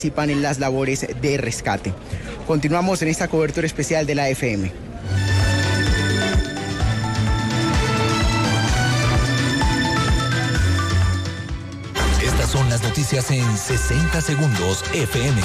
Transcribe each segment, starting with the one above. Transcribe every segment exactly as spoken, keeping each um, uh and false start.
participan en las labores de rescate. Continuamos en esta cobertura especial de la F M. Estas son las noticias en sesenta segundos F M.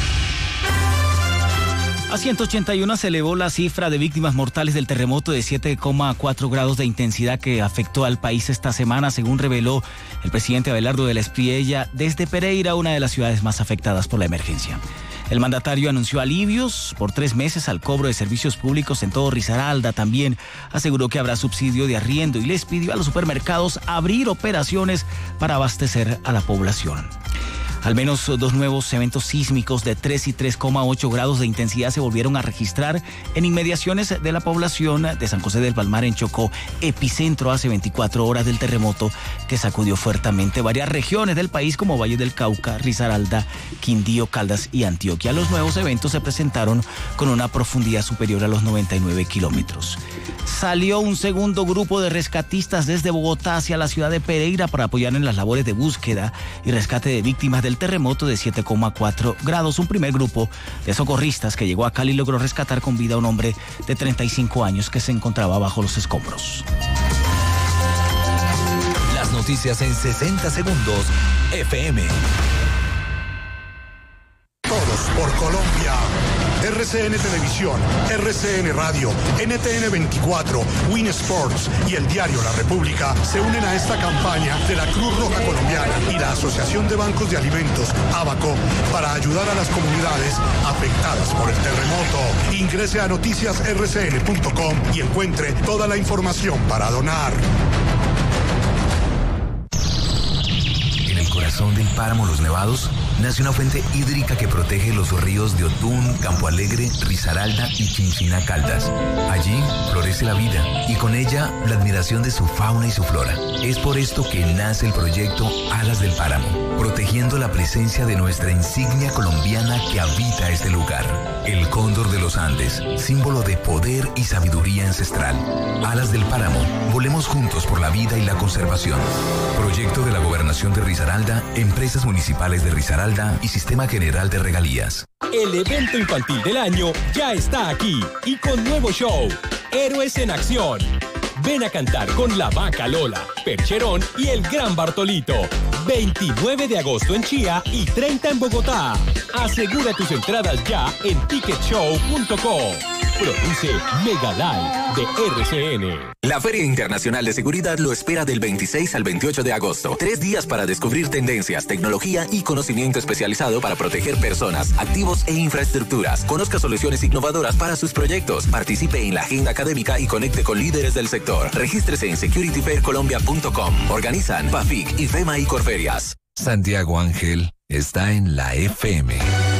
A ciento ochenta y uno se elevó la cifra de víctimas mortales del terremoto de siete coma cuatro grados de intensidad que afectó al país esta semana, según reveló el presidente Abelardo de la Espriella desde Pereira, una de las ciudades más afectadas por la emergencia. El mandatario anunció alivios por tres meses al cobro de servicios públicos en todo Risaralda. También aseguró que habrá subsidio de arriendo y les pidió a los supermercados abrir operaciones para abastecer a la población. Al menos dos nuevos eventos sísmicos de tres y tres coma ocho grados de intensidad se volvieron a registrar en inmediaciones de la población de San José del Palmar en Chocó, epicentro hace veinticuatro horas del terremoto que sacudió fuertemente varias regiones del país como Valle del Cauca, Risaralda, Quindío, Caldas y Antioquia. Los nuevos eventos se presentaron con una profundidad superior a los noventa y nueve kilómetros. Salió un segundo grupo de rescatistas desde Bogotá hacia la ciudad de Pereira para apoyar en las labores de búsqueda y rescate de víctimas del terremoto de siete coma cuatro grados. Un primer grupo de socorristas que llegó a Cali logró rescatar con vida a un hombre de treinta y cinco años que se encontraba bajo los escombros. Las noticias en sesenta segundos F M. Todos por Colombia. R C N Televisión, R C N Radio, N T N veinticuatro, Win Sports y el diario La República se unen a esta campaña de la Cruz Roja Colombiana y la Asociación de Bancos de Alimentos, ABACO, para ayudar a las comunidades afectadas por el terremoto. Ingrese a noticias r c n punto com y encuentre toda la información para donar. En el corazón del páramo Los Nevados nace una fuente hídrica que protege los ríos de Otún, Campo Alegre, Risaralda y Chinchina Caldas. Allí florece la vida y con ella la admiración de su fauna y su flora. Es por esto que nace el proyecto Alas del Páramo, protegiendo la presencia de nuestra insignia colombiana que habita este lugar. El cóndor de los Andes, símbolo de poder y sabiduría ancestral. Alas del Páramo, volemos juntos por la vida y la conservación. Proyecto de la Gobernación de Risaralda, Empresas Municipales de Risaralda y Sistema General de Regalías. El evento infantil del año ya está aquí y con nuevo show, Héroes en Acción. Ven a cantar con la Vaca Lola, Percherón y el Gran Bartolito. veintinueve de agosto en Chía y treinta en Bogotá. Asegura tus entradas ya en ticket show punto com. Produce Megalive de R C N. La Feria Internacional de Seguridad lo espera del veintiséis al veintiocho de agosto. Tres días para descubrir tendencias, tecnología y conocimiento especializado para proteger personas, activos e infraestructuras. Conozca soluciones innovadoras para sus proyectos. Participe en la agenda académica y conecte con líderes del sector. Regístrese en security fair colombia punto com. Organizan PAFIC, IFEMA y Corferias. Santiago Ángel está en la F M.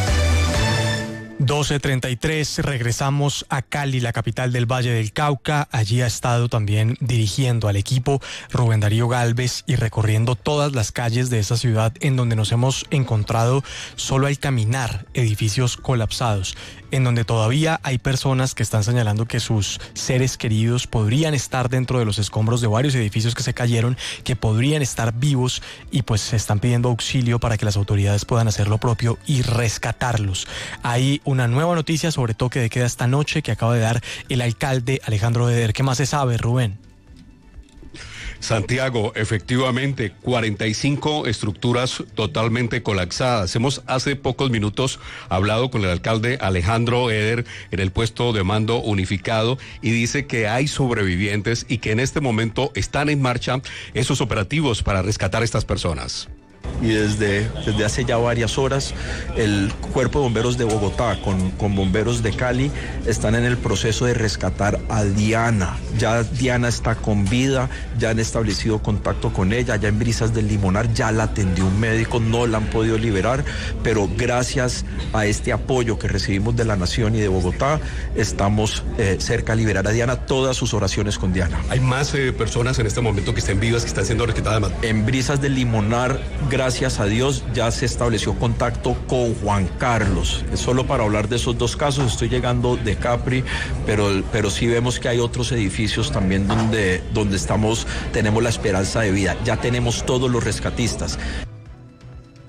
doce treinta y tres, regresamos a Cali, la capital del Valle del Cauca. Allí ha estado también dirigiendo al equipo Rubén Darío Galvez y recorriendo todas las calles de esa ciudad en donde nos hemos encontrado solo al caminar edificios colapsados, en donde todavía hay personas que están señalando que sus seres queridos podrían estar dentro de los escombros de varios edificios que se cayeron, que podrían estar vivos y pues se están pidiendo auxilio para que las autoridades puedan hacer lo propio y rescatarlos. Hay una nueva noticia sobre toque de queda esta noche que acaba de dar el alcalde Alejandro Eder. ¿Qué más se sabe, Rubén? Santiago, efectivamente, cuarenta y cinco estructuras totalmente colapsadas. Hemos hace pocos minutos hablado con el alcalde Alejandro Eder en el puesto de mando unificado y dice que hay sobrevivientes y que en este momento están en marcha esos operativos para rescatar a estas personas. Y desde, desde hace ya varias horas el Cuerpo de Bomberos de Bogotá con, con bomberos de Cali están en el proceso de rescatar a Diana. Ya Diana está con vida, ya han establecido contacto con ella, ya en Brisas del Limonar ya la atendió un médico, no la han podido liberar, pero gracias a este apoyo que recibimos de la Nación y de Bogotá estamos eh, cerca de liberar a Diana, todas sus oraciones con Diana. ¿Hay más eh, personas en este momento que estén vivas, que están siendo rescatadas? En Brisas del Limonar, gracias a Dios, ya se estableció contacto con Juan Carlos. Solo para hablar de esos dos casos, estoy llegando de Capri, pero, pero sí vemos que hay otros edificios también donde, donde estamos, tenemos la esperanza de vida. Ya tenemos todos los rescatistas.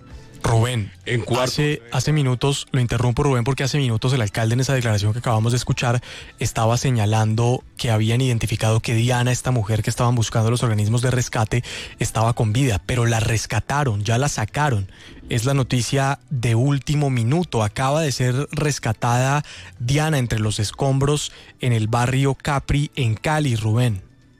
Rubén, en cuarto, hace, hace minutos, lo interrumpo Rubén, porque hace minutos el alcalde en esa declaración que acabamos de escuchar estaba señalando que habían identificado que Diana, esta mujer que estaban buscando los organismos de rescate, estaba con vida, pero la rescataron, ya la sacaron. Es la noticia de último minuto. Acaba de ser rescatada Diana entre los escombros en el barrio Capri en Cali, Rubén.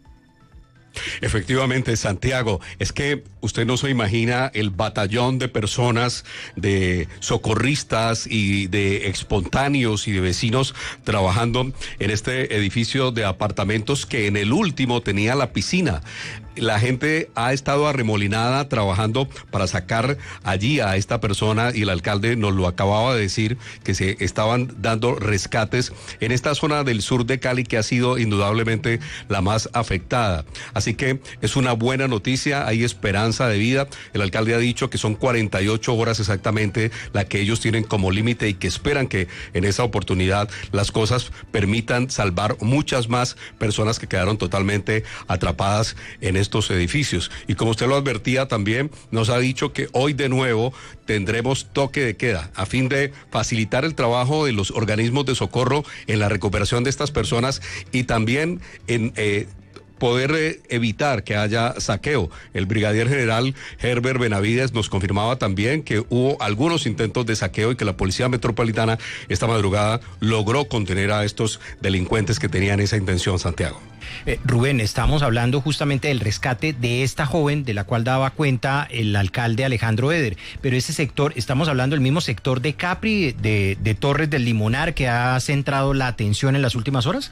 Efectivamente, Santiago, es que usted no se imagina el batallón de personas, de socorristas y de espontáneos y de vecinos trabajando en este edificio de apartamentos que en el último tenía la piscina. La gente ha estado arremolinada trabajando para sacar allí a esta persona, y el alcalde nos lo acababa de decir, que se estaban dando rescates en esta zona del sur de Cali, que ha sido indudablemente la más afectada. Así que es una buena noticia, hay esperanza de vida. El alcalde ha dicho que son cuarenta y ocho horas exactamente la que ellos tienen como límite, y que esperan que en esa oportunidad las cosas permitan salvar muchas más personas que quedaron totalmente atrapadas en estos edificios. Y como usted lo advertía también, nos ha dicho que hoy de nuevo tendremos toque de queda a fin de facilitar el trabajo de los organismos de socorro en la recuperación de estas personas, y también en eh, poder eh, evitar que haya saqueo. El brigadier general Herbert Benavides nos confirmaba también que hubo algunos intentos de saqueo y que la Policía Metropolitana esta madrugada logró contener a estos delincuentes que tenían esa intención, Santiago. Eh, Rubén, estamos hablando justamente del rescate de esta joven de la cual daba cuenta el alcalde Alejandro Eder, pero ese sector, estamos hablando del mismo sector de Capri, de, de Torres del Limonar, que ha centrado la atención en las últimas horas.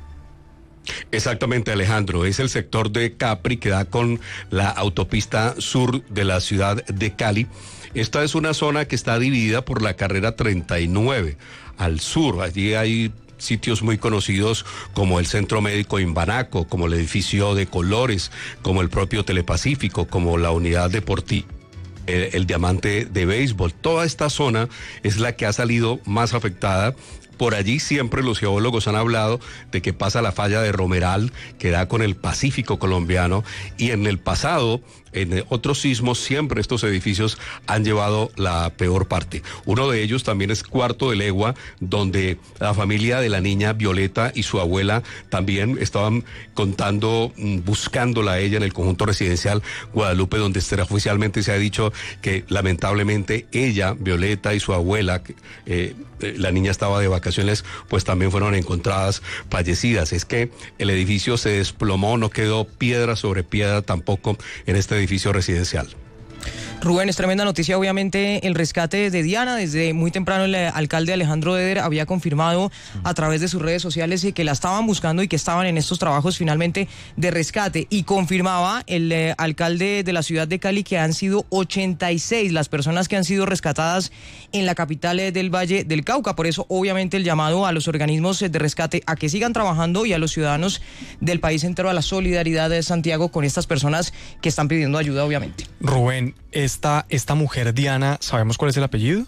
Exactamente, Alejandro, es el sector de Capri que da con la autopista sur de la ciudad de Cali. Esta es una zona que está dividida por la carrera treinta y nueve al sur. Allí hay sitios muy conocidos como el Centro Médico Imbanaco, como el edificio de Colores, como el propio Telepacífico, como la unidad deportiva, el, el Diamante de Béisbol. Toda esta zona es la que ha salido más afectada. Por allí siempre los geólogos han hablado de que pasa la falla de Romeral, que da con el Pacífico colombiano, y en el pasado, en otros sismos, siempre estos edificios han llevado la peor parte. Uno de ellos también es Cuarto de Legua, donde la familia de la niña Violeta y su abuela también estaban contando, buscándola a ella en el conjunto residencial Guadalupe, donde oficialmente se ha dicho que lamentablemente ella, Violeta, y su abuela, eh, la niña estaba de vacaciones, pues también fueron encontradas fallecidas. Es que el edificio se desplomó, no quedó piedra sobre piedra tampoco en este edificio residencial. Rubén, es tremenda noticia, obviamente, el rescate de Diana. Desde muy temprano el alcalde Alejandro Eder había confirmado a través de sus redes sociales que la estaban buscando y que estaban en estos trabajos finalmente de rescate. Y confirmaba el eh, alcalde de la ciudad de Cali que han sido ochenta y seis las personas que han sido rescatadas en la capital eh, del Valle del Cauca. Por eso, obviamente, el llamado a los organismos de rescate a que sigan trabajando, y a los ciudadanos del país entero a la solidaridad de Santiago con estas personas que están pidiendo ayuda, obviamente. Rubén, esta, esta mujer Diana, ¿sabemos cuál es el apellido?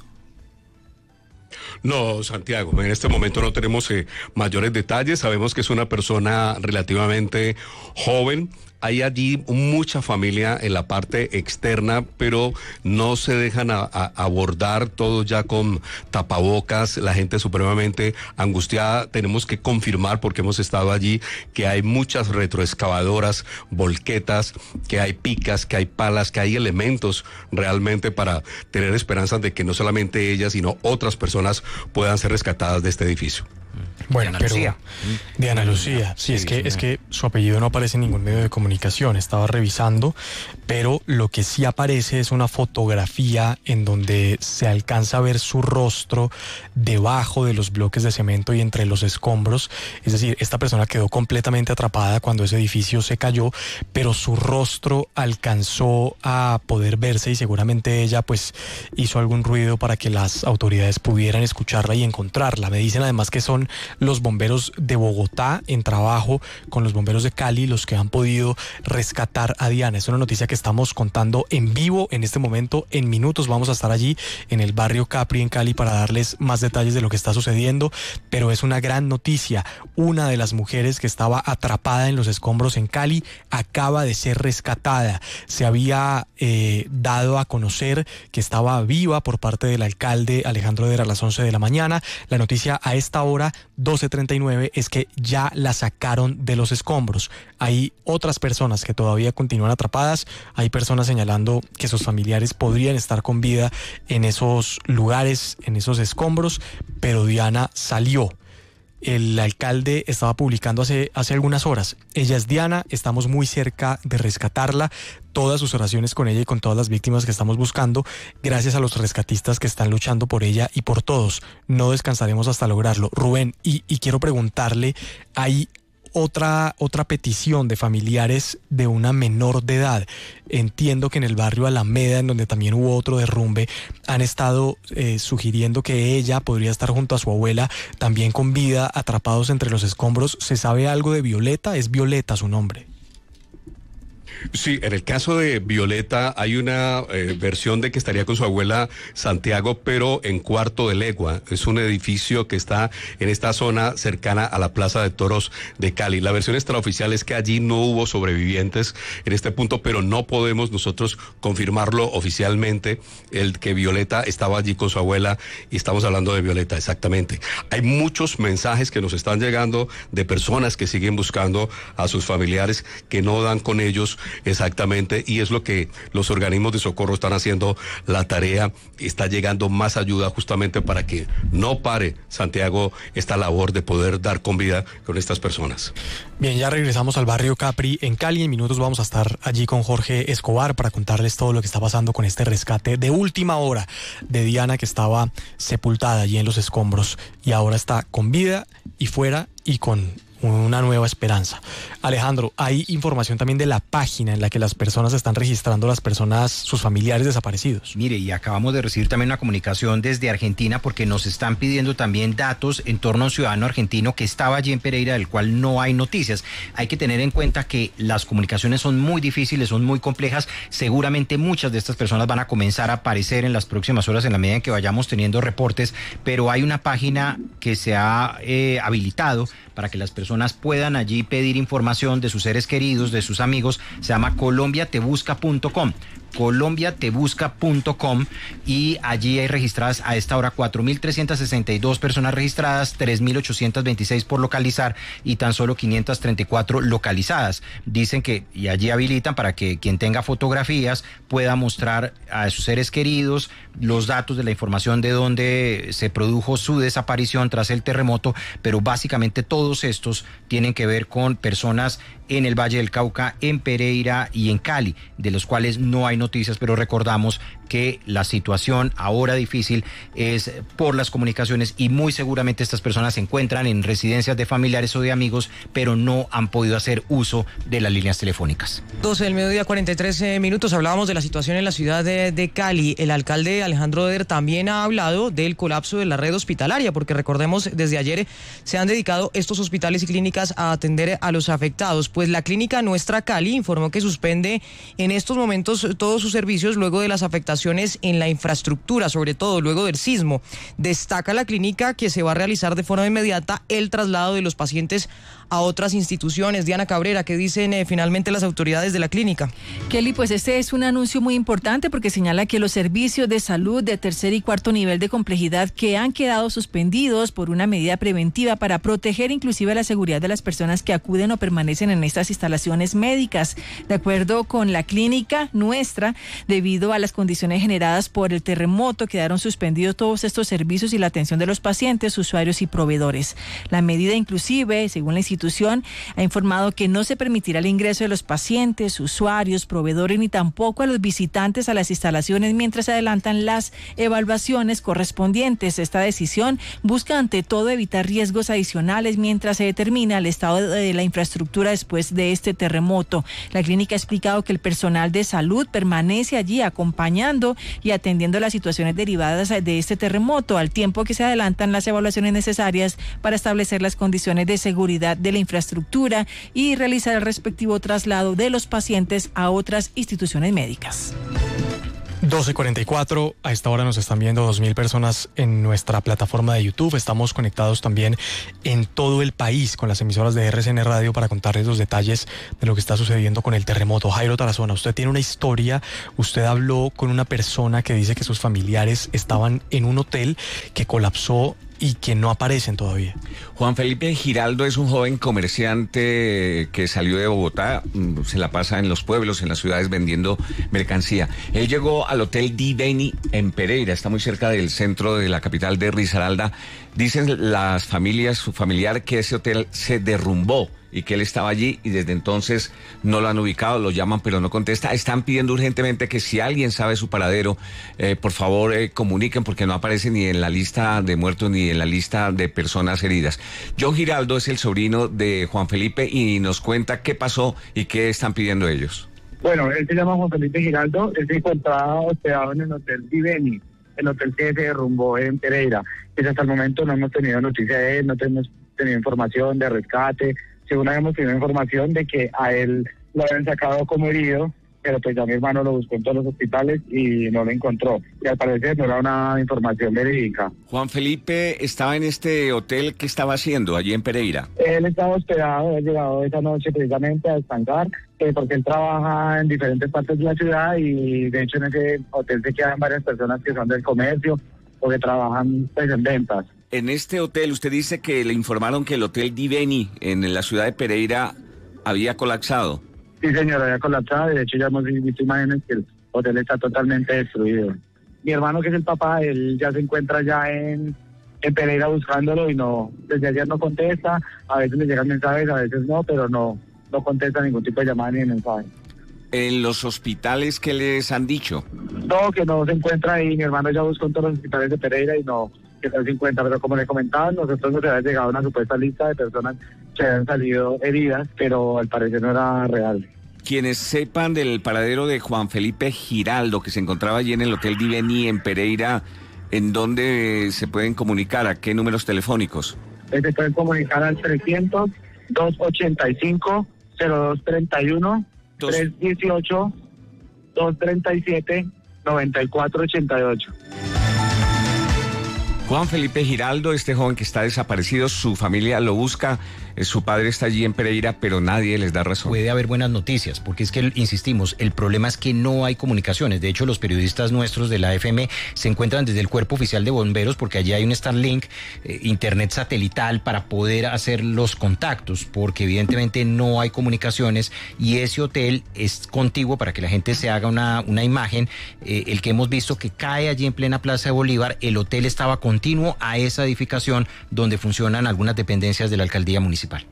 No, Santiago, en este momento no tenemos eh, mayores detalles. Sabemos que es una persona relativamente joven. Hay allí mucha familia en la parte externa, pero no se dejan a, a abordar todo ya con tapabocas, la gente supremamente angustiada. Tenemos que confirmar, porque hemos estado allí, que hay muchas retroexcavadoras, volquetas, que hay picas, que hay palas, que hay elementos realmente para tener esperanzas de que no solamente ella, sino otras personas puedan ser rescatadas de este edificio. Bueno, Diana pero Lucía. Diana Lucía, sí, es que es que su apellido no aparece en ningún medio de comunicación. Estaba revisando, pero lo que sí aparece es una fotografía en donde se alcanza a ver su rostro debajo de los bloques de cemento y entre los escombros. Es decir, esta persona quedó completamente atrapada cuando ese edificio se cayó, pero su rostro alcanzó a poder verse, y seguramente ella pues hizo algún ruido para que las autoridades pudieran escucharla y encontrarla. Me dicen además que son los bomberos de Bogotá en trabajo con los bomberos de Cali, los que han podido rescatar a Diana. Es una noticia que estamos contando en vivo en este momento. En minutos vamos a estar allí en el barrio Capri en Cali para darles más detalles de lo que está sucediendo, pero es una gran noticia. Una de las mujeres que estaba atrapada en los escombros en Cali acaba de ser rescatada. Se había eh, dado a conocer que estaba viva por parte del alcalde Alejandro Eder a las once de la mañana. La noticia a esta hora, doce treinta y nueve, es que ya la sacaron de los escombros. Hay otras personas que todavía continúan atrapadas. Hay personas señalando que sus familiares podrían estar con vida en esos lugares, en esos escombros, pero Diana salió. El alcalde estaba publicando hace, hace algunas horas: ella es Diana, estamos muy cerca de rescatarla. Todas sus oraciones con ella y con todas las víctimas que estamos buscando, gracias a los rescatistas que están luchando por ella y por todos. No descansaremos hasta lograrlo. Rubén, y, y quiero preguntarle, ¿hay otra, otra petición de familiares de una menor de edad? Entiendo que en el barrio Alameda, en donde también hubo otro derrumbe, han estado eh, sugiriendo que ella podría estar junto a su abuela, también con vida, atrapados entre los escombros. ¿Se sabe algo de Violeta? Es Violeta su nombre. Sí, en el caso de Violeta hay una eh, versión de que estaría con su abuela Santiago, pero en Cuarto de Legua. Es un edificio que está en esta zona cercana a la Plaza de Toros de Cali. La versión extraoficial es que allí no hubo sobrevivientes en este punto, pero no podemos nosotros confirmarlo oficialmente, el que Violeta estaba allí con su abuela, y estamos hablando de Violeta, exactamente. Hay muchos mensajes que nos están llegando de personas que siguen buscando a sus familiares, que no dan con ellos exactamente, y es lo que los organismos de socorro están haciendo la tarea. Está llegando más ayuda justamente para que no pare, Santiago, esta labor de poder dar con vida con estas personas. Bien, ya regresamos al barrio Capri en Cali. En minutos vamos a estar allí con Jorge Escobar para contarles todo lo que está pasando con este rescate de última hora de Diana, que estaba sepultada allí en los escombros y ahora está con vida y fuera y con una nueva esperanza. Alejandro, hay información también de la página en la que las personas están registrando, las personas, sus familiares desaparecidos. Mire, y acabamos de recibir también una comunicación desde Argentina, porque nos están pidiendo también datos en torno a un ciudadano argentino que estaba allí en Pereira, del cual no hay noticias. Hay que tener en cuenta que las comunicaciones son muy difíciles, son muy complejas. Seguramente muchas de estas personas van a comenzar a aparecer en las próximas horas en la medida en que vayamos teniendo reportes, pero hay una página que se ha eh, habilitado para que las personas puedan allí pedir información de sus seres queridos, de sus amigos. Se llama colombia te busca punto com. colombia te busca punto com, y allí hay registradas a esta hora cuatro mil trescientas sesenta y dos personas registradas, tres mil ochocientas veintiséis por localizar y tan solo quinientas treinta y cuatro localizadas. Dicen que, y allí habilitan para que quien tenga fotografías pueda mostrar a sus seres queridos los datos de la información de dónde se produjo su desaparición tras el terremoto, pero básicamente todos estos tienen que ver con personas en el Valle del Cauca, en Pereira y en Cali, de los cuales no hay noticias, pero recordamos que la situación ahora difícil es por las comunicaciones, y muy seguramente estas personas se encuentran en residencias de familiares o de amigos, pero no han podido hacer uso de las líneas telefónicas. doce del mediodía, cuarenta y tres minutos. Hablábamos de la situación en la ciudad de, de Cali. El alcalde Alejandro Eder también ha hablado del colapso de la red hospitalaria, porque recordemos, desde ayer se han dedicado estos hospitales y clínicas a atender a los afectados. Pues la clínica Nuestra Cali informó que suspende en estos momentos todos sus servicios luego de las afectaciones en la infraestructura, sobre todo luego del sismo. Destaca la clínica que se va a realizar de forma inmediata el traslado de los pacientes a otras instituciones. Diana Cabrera, ¿qué dicen eh, finalmente las autoridades de la clínica? Kelly, pues este es un anuncio muy importante porque señala que los servicios de salud de tercer y cuarto nivel de complejidad que han quedado suspendidos por una medida preventiva para proteger inclusive la seguridad de las personas que acuden o permanecen en estas instalaciones médicas. De acuerdo con la clínica Nuestra, debido a las condiciones generadas por el terremoto, quedaron suspendidos todos estos servicios y la atención de los pacientes, usuarios y proveedores. La medida inclusive, según la institución, ha informado que no se permitirá el ingreso de los pacientes, usuarios, proveedores ni tampoco a los visitantes a las instalaciones mientras se adelantan las evaluaciones correspondientes. Esta decisión busca ante todo evitar riesgos adicionales mientras se determina el estado de la infraestructura después de este terremoto. La clínica ha explicado que el personal de salud permanece allí acompañando funcionando y atendiendo las situaciones derivadas de este terremoto, al tiempo que se adelantan las evaluaciones necesarias para establecer las condiciones de seguridad de la infraestructura y realizar el respectivo traslado de los pacientes a otras instituciones médicas. doce cuarenta y cuatro, a esta hora nos están viendo dos mil personas en nuestra plataforma de YouTube. Estamos conectados también en todo el país con las emisoras de R C N Radio para contarles los detalles de lo que está sucediendo con el terremoto. Jairo Tarazona, usted tiene una historia, usted habló con una persona que dice que sus familiares estaban en un hotel que colapsó y que no aparecen todavía. Juan Felipe Giraldo es un joven comerciante que salió de Bogotá, se la pasa en los pueblos, en las ciudades vendiendo mercancía. Él llegó al Hotel Di Beni en Pereira, está muy cerca del centro de la capital de Risaralda. Dicen las familias, su familiar, que ese hotel se derrumbó y que él estaba allí y desde entonces no lo han ubicado, lo llaman pero no contesta. Están pidiendo urgentemente que si alguien sabe su paradero, eh, por favor eh, comuniquen, porque no aparece ni en la lista de muertos ni en la lista de personas heridas. John Giraldo es el sobrino de Juan Felipe y nos cuenta qué pasó y qué están pidiendo ellos. Bueno, él se llama Juan Felipe Giraldo, él se encontraba hospedado en el Hotel Di Beni, el hotel que se derrumbó en Pereira. Pues hasta el momento no hemos tenido noticia de él, no hemos tenido información de rescate. Según habíamos tenido información de que a él lo habían sacado como herido, pero pues ya mi hermano lo buscó en todos los hospitales y no lo encontró. Y al parecer no era una información verídica. Juan Felipe estaba en este hotel, ¿qué estaba haciendo allí en Pereira? Él estaba hospedado, había llegado esa noche precisamente a descansar, eh, porque él trabaja en diferentes partes de la ciudad y de hecho en ese hotel se quedan varias personas que son del comercio o que trabajan pues, en ventas. En este hotel, usted dice que le informaron que el Hotel Di Beni en la ciudad de Pereira había colapsado. Sí, señor, había colapsado. De hecho, ya hemos visto imágenes que el hotel está totalmente destruido. Mi hermano, que es el papá, él ya se encuentra ya en, en Pereira buscándolo y no, desde ayer no contesta. A veces le llegan mensajes, a veces no, pero no, no contesta ningún tipo de llamada ni de mensaje. ¿En los hospitales qué les han dicho? No, que no se encuentra ahí. Mi hermano ya buscó en todos los hospitales de Pereira y no... que no se encuentra, pero como le comentaba, nosotros nos había llegado una supuesta lista de personas que habían salido heridas, pero al parecer no era real. Quienes sepan del paradero de Juan Felipe Giraldo, que se encontraba allí en el Hotel Di Beni en Pereira, ¿en dónde se pueden comunicar? ¿A qué números telefónicos? Se pueden comunicar al trescientos, doscientos ochenta y cinco, cero dos treinta y uno, trescientos dieciocho, doscientos treinta y siete, noventa y cuatro ochenta y ocho. Juan Felipe Giraldo, este joven que está desaparecido, su familia lo busca, eh, su padre está allí en Pereira, pero nadie les da razón. Puede haber buenas noticias, porque es que, insistimos, el problema es que no hay comunicaciones. De hecho, los periodistas nuestros de la F M se encuentran desde el Cuerpo Oficial de Bomberos, porque allí hay un Starlink, eh, internet satelital, para poder hacer los contactos, porque evidentemente no hay comunicaciones, y ese hotel es contiguo, para que la gente se haga una, una imagen, eh, el que hemos visto que cae allí en plena Plaza de Bolívar, el hotel estaba contiguo continuo a esa edificación donde funcionan algunas dependencias de la alcaldía municipal.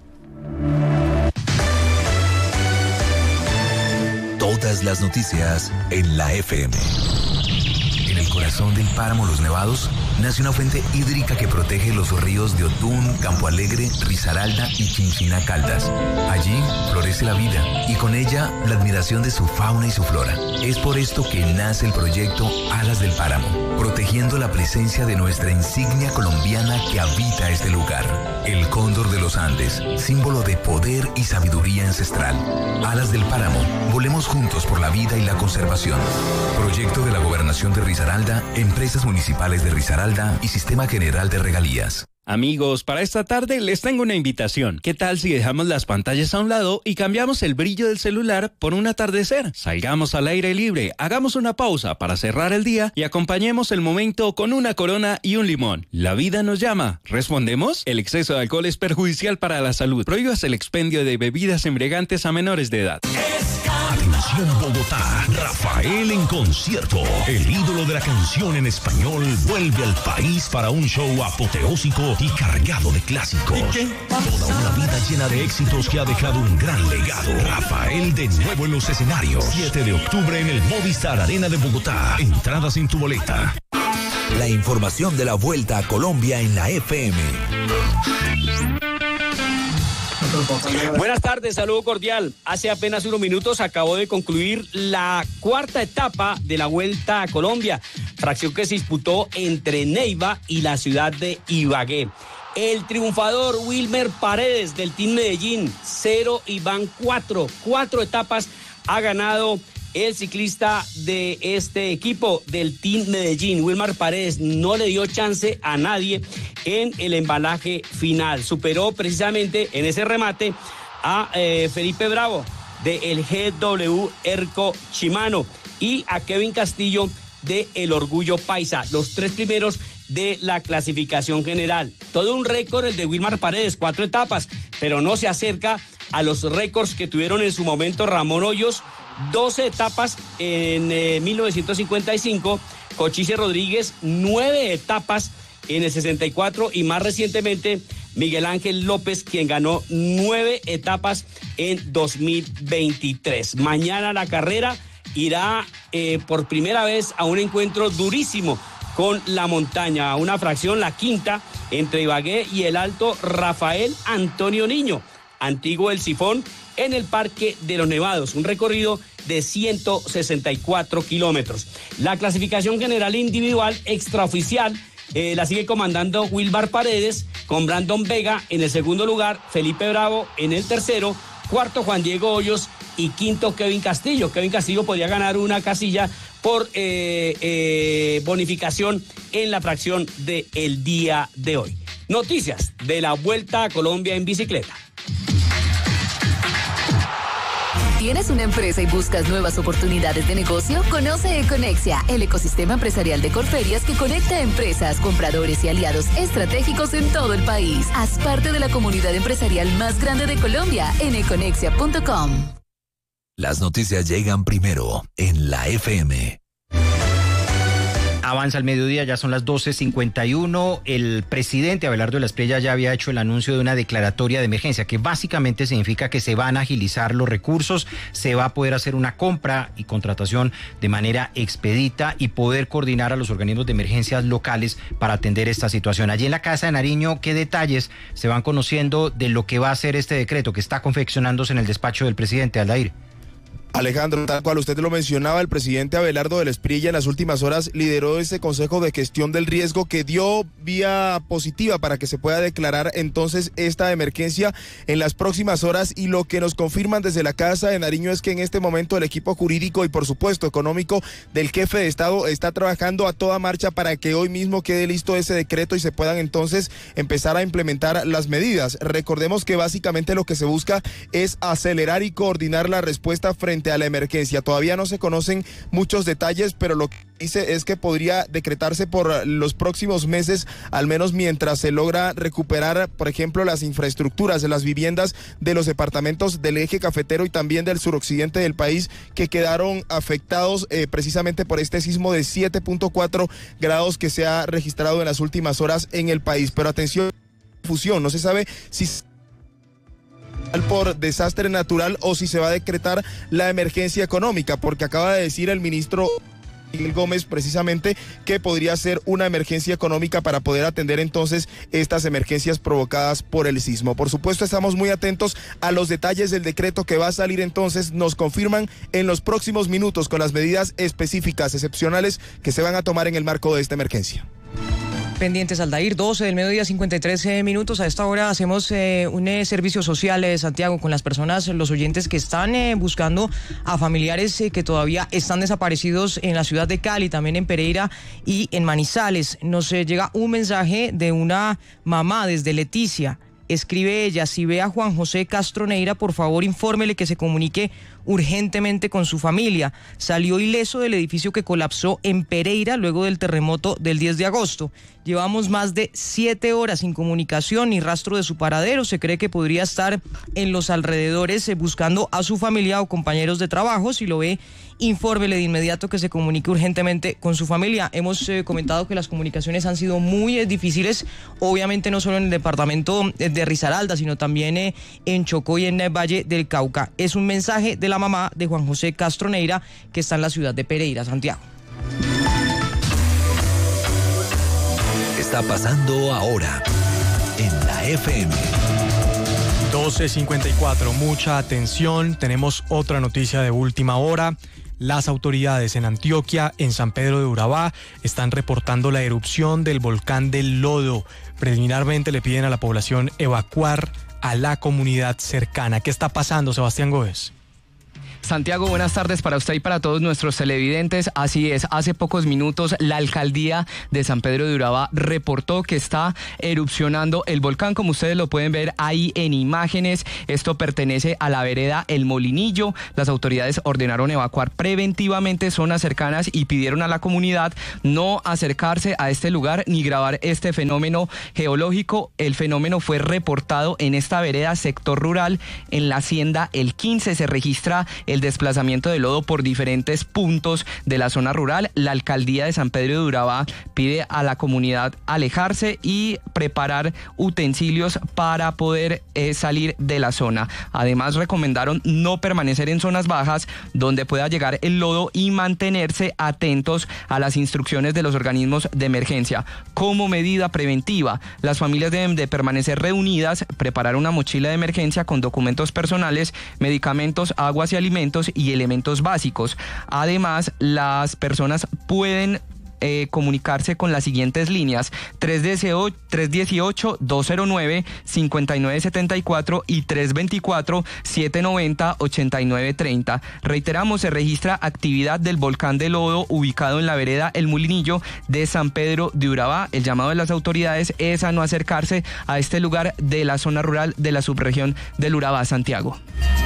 Todas las noticias en la F M. En el corazón del páramo Los Nevados nace una fuente hídrica que protege los ríos de Otún, Campo Alegre, Risaralda y Chinchiná Caldas. Allí florece la vida y con ella la admiración de su fauna y su flora. Es por esto que nace el proyecto Alas del Páramo, protegiendo la presencia de nuestra insignia colombiana que habita este lugar. El cóndor de los Andes, símbolo de poder y sabiduría ancestral. Alas del Páramo, volemos juntos por la vida y la conservación. Proyecto de la Gobernación de Risaralda, Empresas Municipales de Risaralda y Sistema General de Regalías. Amigos, para esta tarde les tengo una invitación. ¿Qué tal si dejamos las pantallas a un lado y cambiamos el brillo del celular por un atardecer? Salgamos al aire libre, hagamos una pausa para cerrar el día y acompañemos el momento con una corona y un limón. La vida nos llama. ¿Respondemos? El exceso de alcohol es perjudicial para la salud. Prohíbas el expendio de bebidas embriagantes a menores de edad. Atención Bogotá, Rafael en concierto. El ídolo de la canción en español vuelve al país para un show apoteósico y cargado de clásicos. Toda una vida llena de éxitos que ha dejado un gran legado. Rafael de nuevo en los escenarios. siete de octubre en el Movistar Arena de Bogotá. Entradas en tu boleta. La información de la Vuelta a Colombia en la F M. Buenas tardes, saludo cordial. Hace apenas unos minutos acabó de concluir la cuarta etapa de la Vuelta a Colombia, fracción que se disputó entre Neiva y la ciudad de Ibagué. El triunfador Wilmer Paredes del Team Medellín, cero y van cuatro, cuatro etapas ha ganado el ciclista de este equipo del Team Medellín. Wilmer Paredes no le dio chance a nadie en el embalaje final. Superó precisamente en ese remate a eh, Felipe Bravo del G W Erco Chimano y a Kevin Castillo de El Orgullo Paisa, los tres primeros de la clasificación general. Todo un récord el de Wilmer Paredes, cuatro etapas, pero no se acerca a los récords que tuvieron en su momento Ramón Hoyos, doce etapas en eh, mil novecientos cincuenta y cinco, Cochise Rodríguez, nueve etapas en el sesenta y cuatro y más recientemente Miguel Ángel López, quien ganó nueve etapas en dos mil veintitrés. Mañana la carrera irá eh, por primera vez a un encuentro durísimo con la montaña, a una fracción, la quinta, entre Ibagué y el Alto Rafael Antonio Niño, antiguo El Sifón, en el Parque de los Nevados, un recorrido de ciento sesenta y cuatro kilómetros. La clasificación general individual extraoficial eh, la sigue comandando Wilmar Paredes, con Brandon Vega en el segundo lugar, Felipe Bravo en el tercero, cuarto Juan Diego Hoyos y quinto Kevin Castillo. Kevin Castillo podría ganar una casilla por eh, eh, bonificación en la fracción del día de hoy. Noticias de la Vuelta a Colombia en bicicleta. ¿Tienes una empresa y buscas nuevas oportunidades de negocio? Conoce Econexia, el ecosistema empresarial de Corferias que conecta a empresas, compradores y aliados estratégicos en todo el país. Haz parte de la comunidad empresarial más grande de Colombia en econexia punto com. Las noticias llegan primero en la F M. Avanza el mediodía, ya son las doce cincuenta y uno. El presidente Abelardo de la Espriella ya había hecho el anuncio de una declaratoria de emergencia, que básicamente significa que se van a agilizar los recursos, se va a poder hacer una compra y contratación de manera expedita y poder coordinar a los organismos de emergencias locales para atender esta situación. Allí en la Casa de Nariño, ¿qué detalles se van conociendo de lo que va a ser este decreto que está confeccionándose en el despacho del presidente, Aldair? Alejandro, tal cual usted lo mencionaba, el presidente Abelardo de la Espriella en las últimas horas lideró ese Consejo de Gestión del Riesgo que dio vía positiva para que se pueda declarar entonces esta emergencia en las próximas horas, y lo que nos confirman desde la Casa de Nariño es que en este momento el equipo jurídico y por supuesto económico del jefe de Estado está trabajando a toda marcha para que hoy mismo quede listo ese decreto y se puedan entonces empezar a implementar las medidas. Recordemos que básicamente lo que se busca es acelerar y coordinar la respuesta frente a la emergencia. Todavía no se conocen muchos detalles, pero lo que dice es que podría decretarse por los próximos meses, al menos mientras se logra recuperar, por ejemplo, las infraestructuras de las viviendas de los departamentos del eje cafetero y también del suroccidente del país, que quedaron afectados eh, precisamente por este sismo de siete punto cuatro grados que se ha registrado en las últimas horas en el país. Pero atención, fusión, no se sabe si por desastre natural o si se va a decretar la emergencia económica, porque acaba de decir el ministro Miguel Gómez precisamente que podría ser una emergencia económica para poder atender entonces estas emergencias provocadas por el sismo. Por supuesto, estamos muy atentos a los detalles del decreto que va a salir entonces. Nos confirman en los próximos minutos con las medidas específicas, excepcionales que se van a tomar en el marco de esta emergencia. Pendientes, Aldair, doce del mediodía, cincuenta y tres eh, minutos. A esta hora hacemos eh, un eh, servicio social, eh, Santiago, con las personas, los oyentes que están eh, buscando a familiares eh, que todavía están desaparecidos en la ciudad de Cali, también en Pereira y en Manizales. Nos eh, llega un mensaje de una mamá desde Leticia. Escribe ella: si ve a Juan José Castro Neira, por favor infórmele que se comunique urgentemente con su familia. Salió ileso del edificio que colapsó en Pereira luego del terremoto del diez de agosto. Llevamos más de siete horas sin comunicación ni rastro de su paradero. Se cree que podría estar en los alrededores eh, buscando a su familia o compañeros de trabajo. Si lo ve, infórmele de inmediato que se comunique urgentemente con su familia. Hemos eh, comentado que las comunicaciones han sido muy eh, difíciles, obviamente no solo en el departamento eh, de Risaralda, sino también eh, en Chocó y en el Valle del Cauca. Es un mensaje de la mamá de Juan José Castro Neira, que está en la ciudad de Pereira, Santiago. Está pasando ahora en la F M. doce cincuenta y cuatro, mucha atención, tenemos otra noticia de última hora. Las autoridades en Antioquia, en San Pedro de Urabá, están reportando la erupción del volcán del Lodo. Preliminarmente le piden a la población evacuar a la comunidad cercana. ¿Qué está pasando, Sebastián Gómez? Santiago, buenas tardes para usted y para todos nuestros televidentes. Así es, hace pocos minutos la alcaldía de San Pedro de Urabá reportó que está erupcionando el volcán, como ustedes lo pueden ver ahí en imágenes. Esto pertenece a la vereda El Molinillo. Las autoridades ordenaron evacuar preventivamente zonas cercanas y pidieron a la comunidad no acercarse a este lugar ni grabar este fenómeno geológico. El fenómeno fue reportado en esta vereda, sector rural, en la hacienda El quince. Se registra el desplazamiento de lodo por diferentes puntos de la zona rural. La alcaldía de San Pedro de Urabá pide a la comunidad alejarse y preparar utensilios para poder eh, salir de la zona. Además, recomendaron no permanecer en zonas bajas donde pueda llegar el lodo y mantenerse atentos a las instrucciones de los organismos de emergencia. Como medida preventiva, las familias deben de permanecer reunidas, preparar una mochila de emergencia con documentos personales, medicamentos, aguas y alimentos y elementos básicos. Además, las personas pueden Eh, comunicarse con las siguientes líneas: tres dieciocho, dos cero nueve, cinco nueve siete cuatro y tres veinticuatro, siete noventa, ochenta y nueve treinta. Reiteramos, se registra actividad del volcán de lodo ubicado en la vereda El Molinillo de San Pedro de Urabá. El llamado de las autoridades es a no acercarse a este lugar de la zona rural de la subregión del Urabá. Santiago.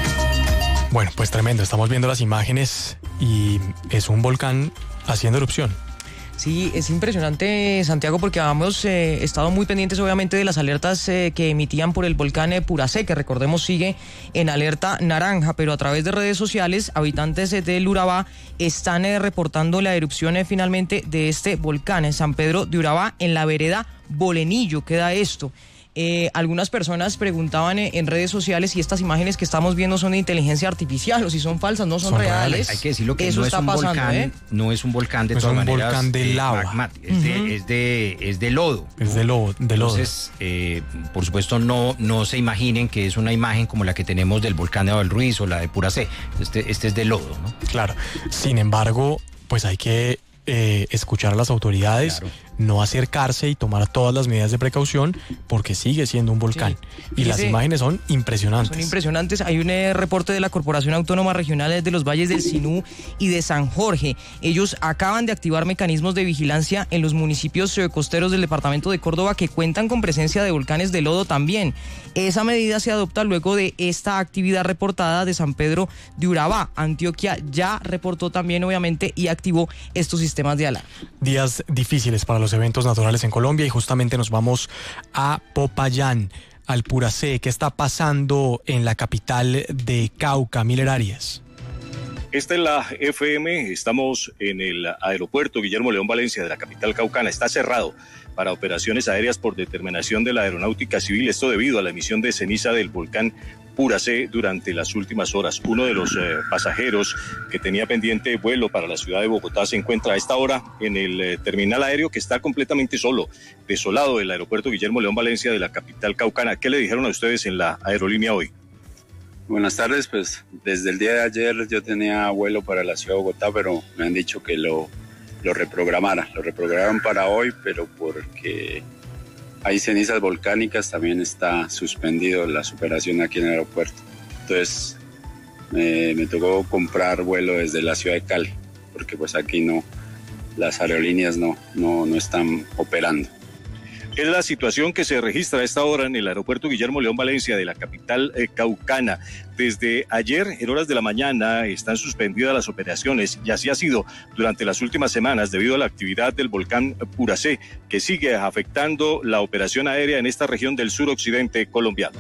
Bueno, pues tremendo, estamos viendo las imágenes y es un volcán haciendo erupción. Sí, es impresionante, Santiago, porque hemos eh, estado muy pendientes obviamente de las alertas eh, que emitían por el volcán eh, Puracé, que recordemos sigue en alerta naranja, pero a través de redes sociales habitantes eh, del Urabá están eh, reportando la erupción eh, finalmente de este volcán en San Pedro de Urabá, en la vereda Bolenillo queda esto. Eh, algunas personas preguntaban eh, en redes sociales si estas imágenes que estamos viendo son de inteligencia artificial o si son falsas, no son, son reales. reales. Hay que decirlo que Eso no está es un pasando, volcán, ¿eh? no es un volcán de no todas es un maneras. volcán de eh, lava. Magma, es, uh-huh. de, es, de, es de lodo. Es de lodo. De lodo. Entonces, eh, por supuesto, no, no se imaginen que es una imagen como la que tenemos del volcán de Abel Ruiz o la de Puracé. Este, este es de lodo, ¿no? Claro. Sin embargo, pues hay que eh, escuchar a las autoridades, claro, no acercarse y tomar todas las medidas de precaución porque sigue siendo un volcán. Sí. Y las imágenes son impresionantes. Son impresionantes. Hay un eh, reporte de la Corporación Autónoma Regional de los Valles del Sinú y de San Jorge. Ellos acaban de activar mecanismos de vigilancia en los municipios eh, costeros del departamento de Córdoba que cuentan con presencia de volcanes de lodo también. Esa medida se adopta luego de esta actividad reportada de San Pedro de Urabá. Antioquia ya reportó también, obviamente, y activó estos sistemas de alarma. Días difíciles para los eventos naturales en Colombia y justamente nos vamos a Popayán, al Puracé. ¿Qué está pasando en la capital de Cauca, Miller Arias? Esta es la F M, estamos en el aeropuerto Guillermo León Valencia de la capital caucana. Está cerrado para operaciones aéreas por determinación de la Aeronáutica Civil, esto debido a la emisión de ceniza del volcán Puracé durante las últimas horas. Uno de los eh, pasajeros que tenía pendiente vuelo para la ciudad de Bogotá se encuentra a esta hora en el eh, terminal aéreo, que está completamente solo, desolado, del aeropuerto Guillermo León Valencia de la capital caucana. ¿Qué le dijeron a ustedes en la aerolínea hoy? Buenas tardes, pues desde el día de ayer yo tenía vuelo para la ciudad de Bogotá, pero me han dicho que lo, lo reprogramara. Lo reprogramaron para hoy, pero porque hay cenizas volcánicas, también está suspendido la operación aquí en el aeropuerto. Entonces eh, me tocó comprar vuelo desde la ciudad de Cali, porque pues aquí no, las aerolíneas no, no, no están operando. Es la situación que se registra a esta hora en el aeropuerto Guillermo León Valencia de la capital eh, caucana. Desde ayer, en horas de la mañana, están suspendidas las operaciones y así ha sido durante las últimas semanas debido a la actividad del volcán Puracé, que sigue afectando la operación aérea en esta región del suroccidente colombiano.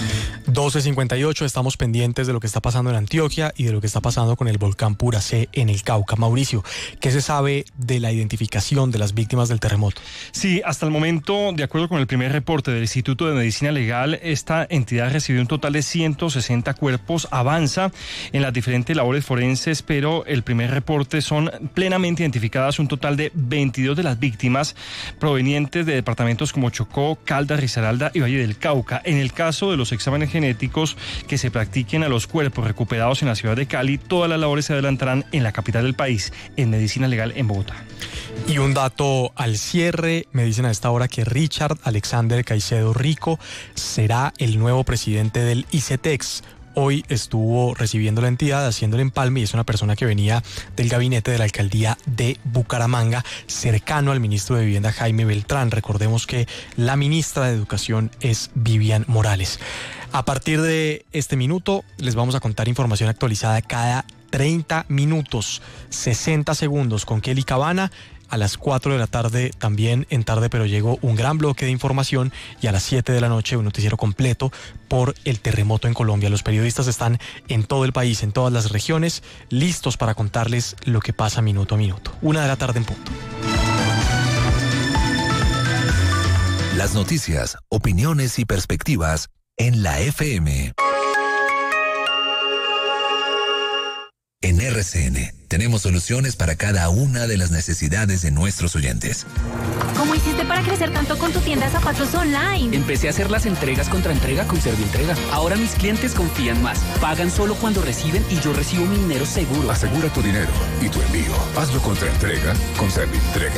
doce cincuenta y ocho, estamos pendientes de lo que está pasando en Antioquia y de lo que está pasando con el volcán Puracé en el Cauca. Mauricio, ¿qué se sabe de la identificación de las víctimas del terremoto? Sí, hasta el momento, de acuerdo con el primer reporte del Instituto de Medicina Legal, esta entidad recibió un total de ciento sesenta cuerpos, avanza en las diferentes labores forenses, pero el primer reporte son plenamente identificadas un total de veintidós de las víctimas provenientes de departamentos como Chocó, Caldas, Risaralda y Valle del Cauca. En el caso de los exámenes genéticos que se practiquen a los cuerpos recuperados en la ciudad de Cali, todas las labores se adelantarán en la capital del país, en Medicina Legal en Bogotá. Y un dato al cierre, me dicen a esta hora que Richard Alexander Caicedo Rico será el nuevo presidente del ICETEX. Hoy estuvo recibiendo la entidad, haciendo el empalme, y es una persona que venía del gabinete de la alcaldía de Bucaramanga, cercano al ministro de Vivienda Jaime Beltrán. Recordemos que la ministra de Educación es Vivian Morales. A partir de este minuto les vamos a contar información actualizada cada treinta minutos, sesenta segundos con Kelly Cabana. A las cuatro de la tarde, también en Tarde Pero Llegó, un gran bloque de información, y a las siete de la noche un noticiero completo por el terremoto en Colombia. Los periodistas están en todo el país, en todas las regiones, listos para contarles lo que pasa minuto a minuto. Una de la tarde en punto. Las noticias, opiniones y perspectivas en la F M. En R C N tenemos soluciones para cada una de las necesidades de nuestros oyentes. ¿Cómo hiciste para crecer tanto con tu tienda de zapatos online? Empecé a hacer las entregas contra entrega con Servientrega. Ahora mis clientes confían más. Pagan solo cuando reciben y yo recibo mi dinero seguro. Asegura tu dinero y tu envío. Hazlo contra entrega con Servientrega.